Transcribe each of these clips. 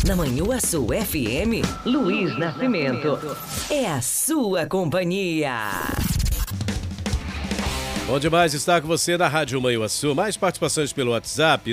Na Manhuaçu FM, Luiz Nascimento. É a sua companhia. Bom demais estar com você na Rádio Manhuaçu. Mais participações pelo WhatsApp,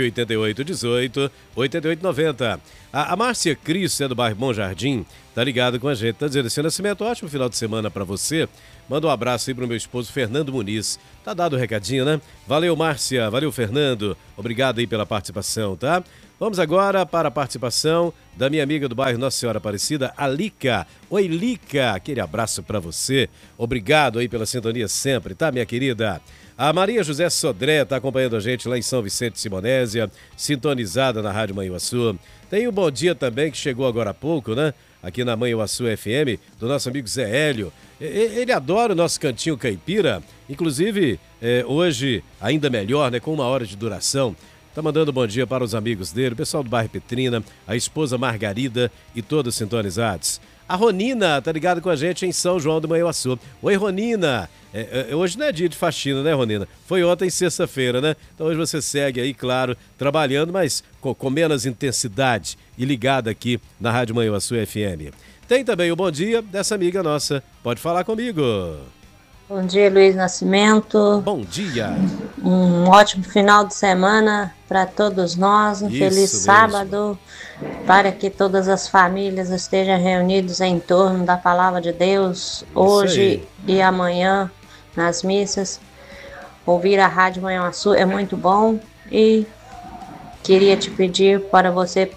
988-18-8890. A Márcia Cris, é do bairro Bom Jardim, tá ligado com a gente. Tá dizendo, seu Nascimento, ótimo final de semana pra você. Manda um abraço aí pro meu esposo Fernando Muniz. Tá dado o recadinho, né? Valeu, Márcia. Valeu, Fernando. Obrigado aí pela participação, tá? Vamos agora para a participação da minha amiga do bairro Nossa Senhora Aparecida, a Lica. Oi, Lica. Aquele abraço para você. Obrigado aí pela sintonia sempre, tá, minha querida? A Maria José Sodré está acompanhando a gente lá em São Vicente Simonésia, sintonizada na Rádio Manhuaçu. Tem um bom dia também que chegou agora há pouco, né? Aqui na Manhuaçu FM, do nosso amigo Zé Hélio. Ele adora o nosso cantinho caipira, inclusive hoje ainda melhor, né? Com 1 hora de duração. Tá mandando bom dia para os amigos dele, o pessoal do bairro Petrina, a esposa Margarida e todos sintonizados. A Ronina tá ligada com a gente em São João do Manhuaçu. Oi, Ronina. Hoje não é dia de faxina, né, Ronina? Foi ontem, sexta-feira, né? Então hoje você segue aí, claro, trabalhando, mas com menos intensidade e ligada aqui na Rádio Manhuaçu FM. Tem também o bom dia dessa amiga nossa. Pode falar comigo. Bom dia, Luiz Nascimento. Bom dia. Um ótimo final de semana para todos nós. Um feliz sábado. Para que todas as famílias estejam reunidas em torno da palavra de Deus hoje e amanhã nas missas. Ouvir a Rádio Manhuaçu é muito bom e queria te pedir para você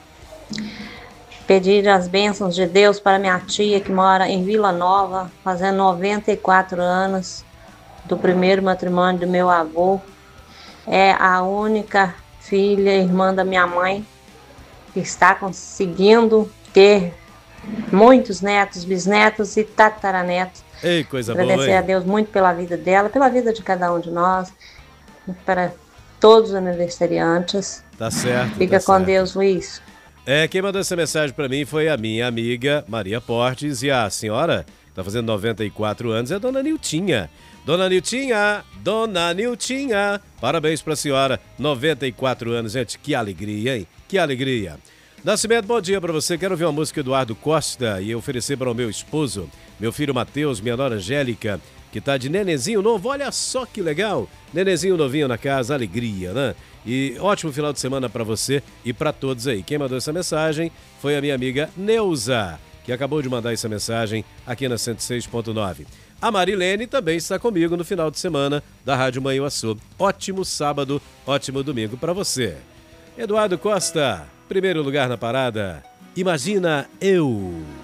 pedir as bênçãos de Deus para minha tia que mora em Vila Nova, fazendo 94 anos do primeiro matrimônio do meu avô. É a única filha, irmã da minha mãe, que está conseguindo ter muitos netos, bisnetos e tataranetos. Ei, coisa boa, agradecer a Deus muito pela vida dela, pela vida de cada um de nós, para todos os aniversariantes. Tá certo. Fica com Deus, Luiz. Quem mandou essa mensagem para mim foi a minha amiga Maria Portes e a senhora, que tá fazendo 94 anos, é a Dona Niltinha. Dona Niltinha, parabéns pra senhora, 94 anos, gente, que alegria, hein? Que alegria. Nascimento, bom dia pra você, quero ouvir uma música do Eduardo Costa e oferecer para o meu esposo, meu filho Matheus, minha nora Angélica, que tá de nenenzinho novo, olha só que legal, nenenzinho novinho na casa, alegria, né? E ótimo final de semana para você e para todos aí. Quem mandou essa mensagem foi a minha amiga Neuza, que acabou de mandar essa mensagem aqui na 106.9. A Marilene também está comigo no final de semana da Rádio Manhuaçu. Ótimo sábado, ótimo domingo para você. Eduardo Costa, primeiro lugar na parada. Imagina eu.